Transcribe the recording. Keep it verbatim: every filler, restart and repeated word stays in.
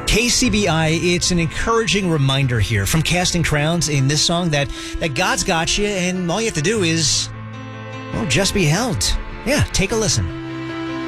K C B I, it's an encouraging reminder here from Casting Crowns in this song that, that God's got you, and all you have to do is, well, just be held. Yeah, take a listen.